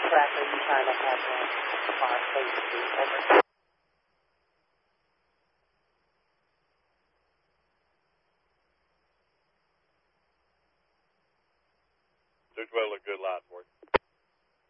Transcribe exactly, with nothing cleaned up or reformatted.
Tracker, you trying to have one on safety. Over. two twelve, a good line for you.